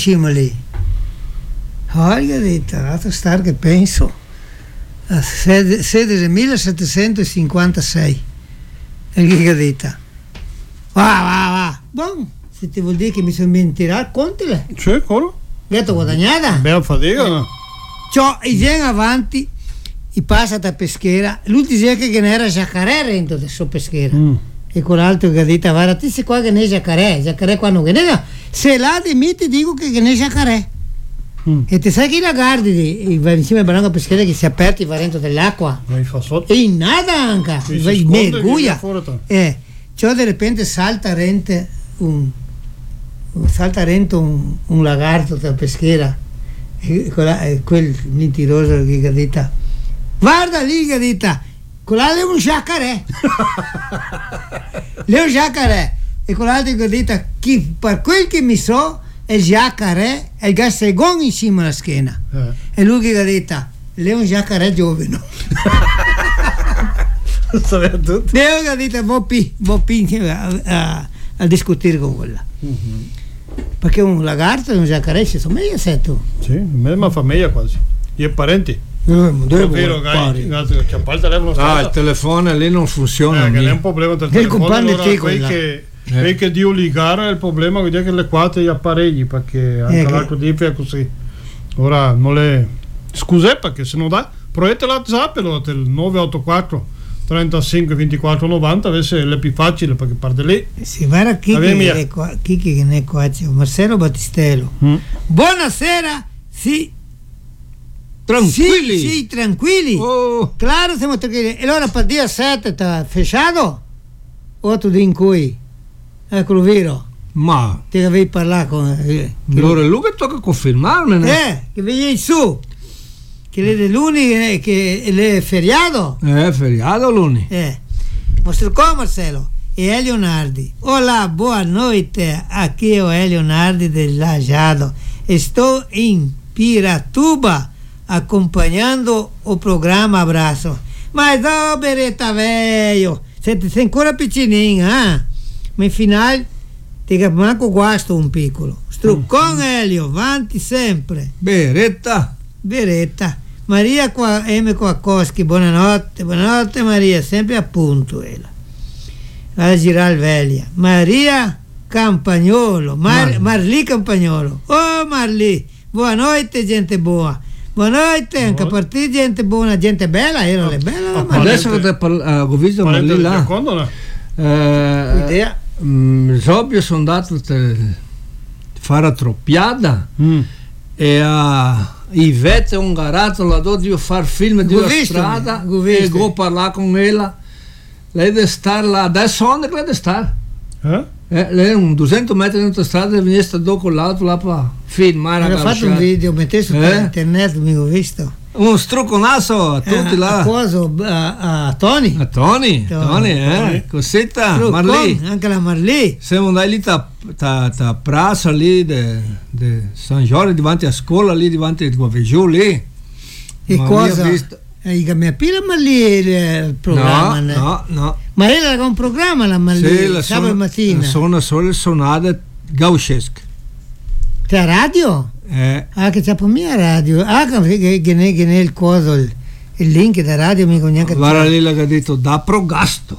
cima lì. Olha, detto, l'altro star che penso, 16.756. E che ha detto? Va. Buon, se ti vuol dire che mi sono ben tirato, contile. Sì, quello. Detto guadagnata. Bella fatica, no? Ciò, i gen avanti, i passa da peschiera, l'ultimo dice che ne era Giacarè rento da sua peschiera. E quell'altro che ha detto, guarda, ti sei qua che ne è Giacarè qua non che ne è. Se là di me ti dico che ne è Giacarè. E ti sai che la guardi, vai insieme al barranco peschiera che si è aperto e va dentro dell'acqua. Fa sotto. E in nada anche, vai merguglia. Ciò di repente salta rente un lagarto da peschiera. E quel mentiroso che ha detto, guarda lì che ha detto, quello è un Giacarè. Lei è un Giacarè. E quell'altro che ha detto, per quel che mi so, il Giacarè è il gassegon in cima alla schiena. E lui che ha detto, lei è un Giacarè giovane. Lo sapeva tutto. Lei che ha detto, voppi a discutere con quella. Perché un lagarto e un Giacarè si somiglia, sei tu? Sì, mesma famiglia quasi. Gli parenti. Vero, c'è il telefono. Il telefono lì non funziona. Che è un problema del telefono. Quelli che Dio ligare è il problema che le quattro gli apparecchi, perché anche l'arco di è così. Ora non le scusate perché se non dà, proiette la zap del 984 35 24 90, adesso è più facile perché parte lì. Si guarda chi che ne è qua, Marcello Battistello. Buonasera, sì. Tranquilli. Sì, tranquilli. Claro, siamo tranquilli. E allora per dia 7 sta fesciato? O tu in cui? Eccolo vero. Ma ti avevi parlato con allora lui che tocca confermarmi, che vedi su che lei è lunedì, che lei è feriato. Feriato lunedì. Mostro come Marcello e Leonardi. Hola, buonanotte, aquí è Leonardi del Lajado. Sto in Piratuba accompagnando il programma Abraço. Ma do beretta velho, sei ancora piccininha, ma in finale ti manco guasto un piccolo. Struccon Elio, avanti sempre. Beretta. Maria M. Quaccoschi, buonanotte Maria, sempre appunto ella. La girare veglia. Maria Campagnolo, Marlì Campagnolo. Oh Marlì, buonanotte gente buona. Buonanotte, anche per te gente buona, gente bella, era le bella. Adesso ho visto Marlì là. Idea. Io sono andato a fare troppiata e a Ivette un garato la do di fare film di una strada e go parlare con ella. Lei deve stare là, adesso onde lei deve stare. Lei è un 200 metri dentro strada e viene stato con l'auto là per filmare. Ho fatto un video, mettete su internet, mi ho visto. Un strucconasso a tutti là. A Tony. A Tony, cosetta, Marlì. Anche la Marlì. Siamo andati lì a praça lì di San Giorgio, davanti a scuola lì, davanti a giù lì. E cosa? Mi appena Marlì il programma? No. Ma era un programma la Marlì, sabato mattina. Sono solo sonate gauchesche. C'è radio? Che c'è per mia radio. Che ne il coso, il link da radio mi neanche. Guarda lì che ha detto da progasto.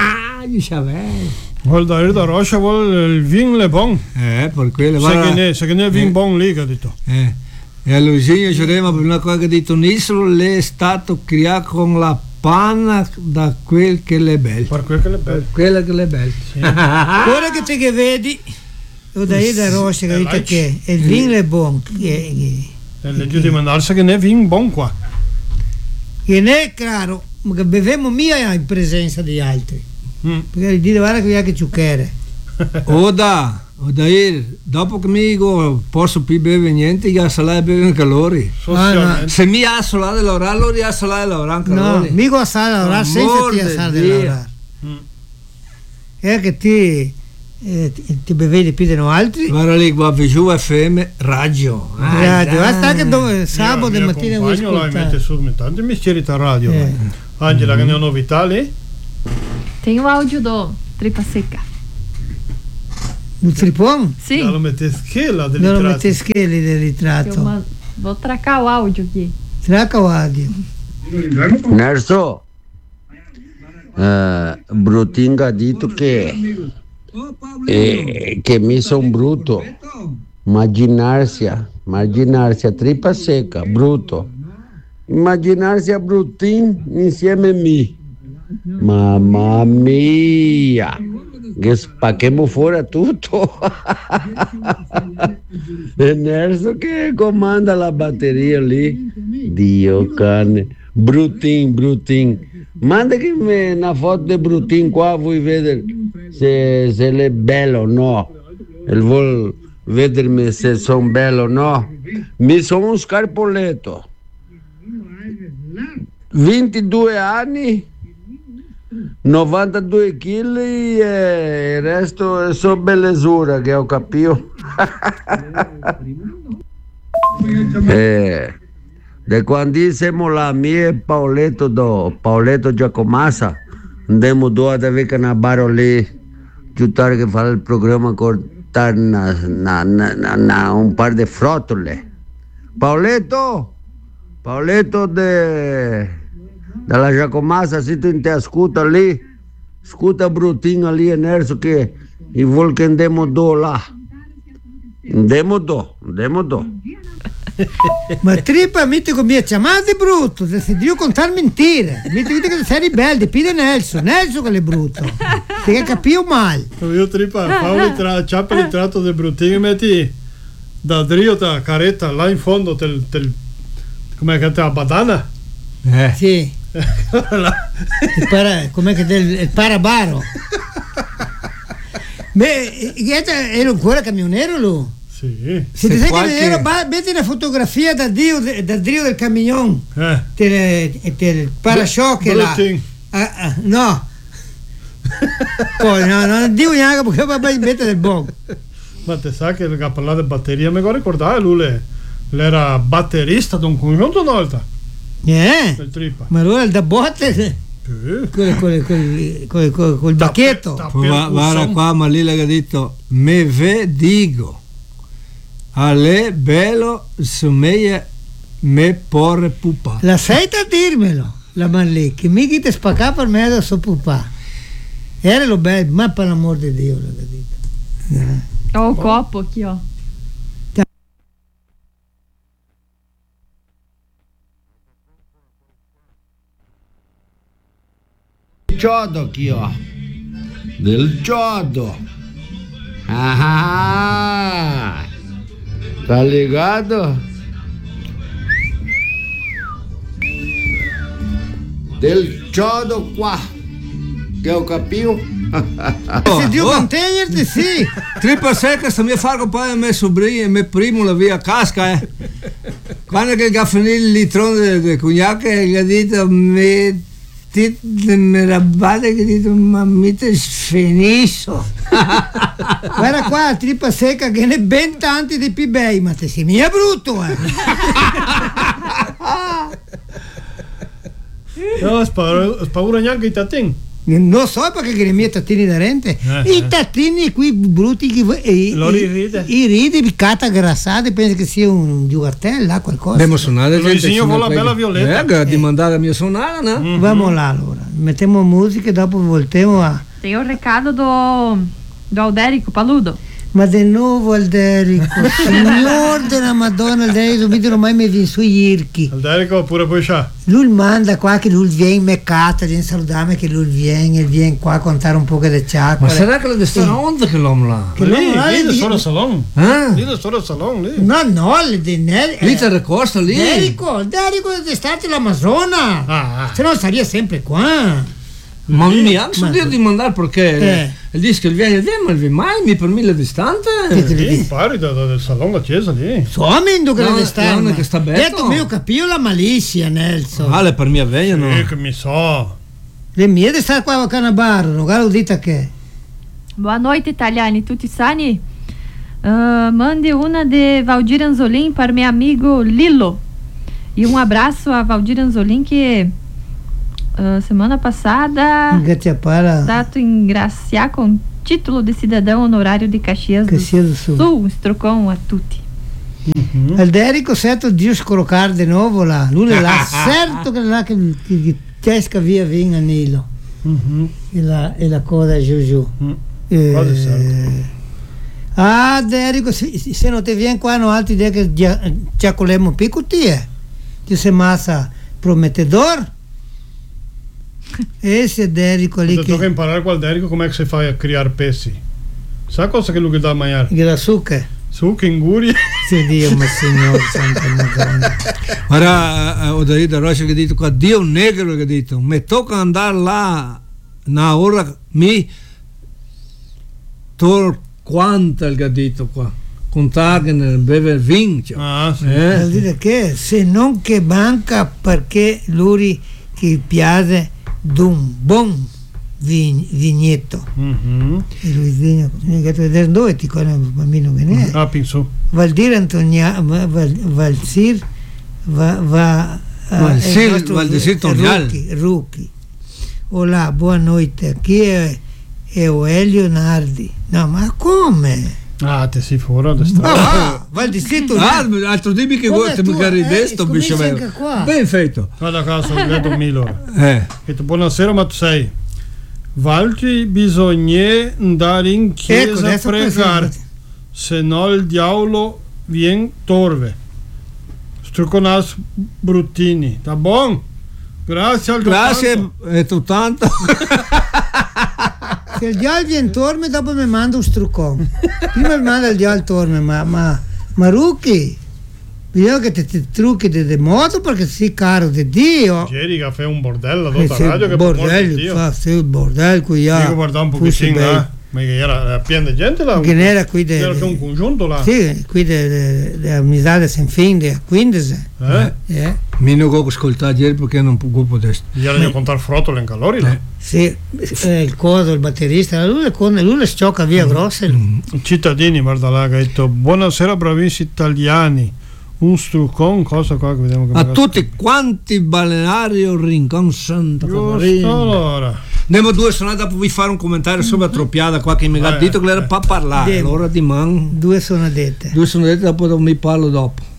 Guarda da Rocha vuole il vin le bon. Per quello. Se che ne vin bon lì che ha detto. E a Luisinho Giorema per una cosa che ha detto Nisro le è stato creato con la panna da quel che le belle. Per quel che le belle. Quella che le belle. Ora che te che vedi o da Rocha che dice che il vino è buono. E legge di mandarsi che ne è vin buon qua. Che ne è chiaro, ma che beviamo mia in presenza di altri. Perché dire guarda che ciuchere. Oda dopo che mi posso più bere niente, io salare bere calori. Se mi ha salare lavorare, allora io salare lavorare anche calori. No, mi go salare lavorare senza ti salare lavorare. E che ti bevevi più di noi altri. Guarda lì, qua giù FM radio. Basta che dove sabato mattina vuoi ascoltare. La mette su tanti mestieri da radio. Angela, che ne ho novità lì? Tem o áudio do Tripa Seca. No tripão? Sim. Não meteschela del Não ritratto. meteschele del ritratto. Vou tracar o áudio aqui. Traca o áudio. Nerso, Brutinho ha detto che mi sono brutto. Immaginarsi a tripa secca, brutto. Immaginarsi a Brutinho insieme a me. Mamma mia, che spacchiamo fuori tutto. E Nerso che comanda la batteria lì. Dio cane. Brutinho. Manda che una foto di Brutinho qua, vuoi vedere se è bello o no. E vuol vedermi se sono bello o no. Mi sono un scarpoletto. 22 anni, 92 kg e il resto è solo bellezura che ho capito. Da quando siamo là, mia e Paoletto Giacomassa, andiamo due ad avere una barra lì, più tardi che fare il programma con un par di frottole. Paoletto dalla Giacomassa, se tu ti ascolta lì, ascolta Brutinho lì e Nerso che vuol che andiamo due là. Andiamo due. Ma tripa mi ti mi ha chiamato di brutto, se devo contare mentire. Mi ti che sei ribelle, pide Nelson che è brutto. Ti capivo male. Io tripa, Paolo ciappa il tratto del Brutinho e metti da Drio da caretta là in fondo come che la badana? Sì. Com'è che il parabaro? Beh, era ancora camionero lui? Sì. Se ti sai che metti una fotografia dal Dio del camion del parascioche là. No. Poi non dico neanche perché va a mettere il bog. Ma te sa che ha parlato di batteria, mi ricordare lui era batterista di un congiunto una volta. Ma lui era da botte col bacchetto. Guarda qua, ma lì l'ha detto me dico Ale bello somiglia me porre pupa. La sai da dirmelo, la Marlì, che mi ti spacca per me da suo pupa. Era lo bello, ma per l'amor di Dio, l'ho detto. Ho o copo aqui, ó. Chiodo aqui, ó. Del chiodo. Ah! Tá ligado? Del chiodo qua. Che ho capito? Se Dio contenerti, sì. Tripa secca, sta mia farco poi a me sobrinho e me primo la via casca, Quando che ha finito il litrone di cognac e ha detto me rabbate che dito ma mi te sfenisso. Guarda qua, tripa secca che ne ben tanti di più bei, ma te sei mia brutto, No, spaura neanche i tatin. Non so perché che le mie tattini da rente. I tattini qui brutti che i ride piccata grassate, penso che sia un giugartello là, qualcosa. Abbiamo suonato lo disegno con la bella violetta. Di mandare la mia suonata, no? Vamos là allora. Mettiamo musica e dopo voltiamo a. Tem o recado do Aldérico Paludo. Ma di nuovo Alderico, signor della Madonna, Alderico, non mai mi viene sui irchi. Alderico pure poi c'ha. Lui manda qua che lui viene in meccata, viene salutare che lui viene qua a contare un po' di ciacqua. Ma sarà che lo sta onda che l'uomo là? Che l'uomo là è solo salon. Lì è solo salon lì. No, lì ti recosta lì. Alderico è stato l'Amazona. Se no staria sempre qua. Ma mi ha sentito di mandare perché il disco viene ma mai per mille distante impari dal salone accesa lì somendo che distante che sta bello detto mio capio la malizia Nelson vale per mia veglia no che mi so le mie di stare qua a Canabarro non guarda dita che boa noite italiani tutti sani mande una de Valdir Anzolin para meu amigo Lilo e abraço a Valdir Anzolin semana passada dato in Grazia con título de cidadão honorário de Caxias do Sul. Strucon a tutti. Il Derico certo Dio scroccare di nuovo là, lui è là, certo che là che pesca via vinga Nilo e la coda giù. Derico, se non ti viene qua, non altri idea che già colemo piccotie, ti sei massa promettedor. Esse Derico lì che tocca imparare qual Derico come si fa a criare pesci. Sa cosa che lui dà a mangiare? Che succa. Succa, inguri. Sì, Dio, ma Signore, Santa Madonna. Ora ho detto a Rocha che detto qua, Dio negro che ha detto, mi tocca andare là una ora mi tor quanta il che ha detto qua. Contare nel bever vince. Sì. Vuol dire che se non che manca perché lui che piace d'un buon vigneto. E lui vigno dove ti conosce un bambino che ne è? Penso. Vuol dire Antonia Valsir Valdesir Tonial. Rucchi. Olà, buonanotte. Chi è Elio Nardi? No, ma come? Te sei fuori da strada. Valdesir Tonial. Altro dimmi che vuoi te magari desto ben fatto. Guarda caso, ho detto Milo. Buonasera, ma tu sei Valci bisogna andare in chiesa a pregare, se no il diavolo viene torve. Struconas bruttini, tá bom? Grazie al Grazie, è tanto. Se il diavolo viene torme, dopo mi manda un struccone. Prima mi manda il diavolo torme, ma Rucchi, io che ti trucchi di modo perché sei caro di Dio. Ieri che fai un bordello tutta radio che bordello, fa il bordello qui. Io guardavo un pochettino ma che era pieno di gente là. Che era qui era un congiunto là. Sì, qui di amicizia sin fin di 15. Mi non ho ascoltato ieri perché non potevo. Ieri devo contare frottole in calori là. Sì, il coso, il batterista, lui le sciocca via grosse. Cittadini, guarda là, che ha detto buonasera bravissimi italiani. Un struccon, cosa qua che vediamo che a tutti quanti balneari o Rincon Santa Catarina. Allora. Andiamo due sono dopo vi fare un commentario sulla Troppiada qua che mi ha detto che era per parlare allora di man. Due sono dette dopo mi parlo dopo.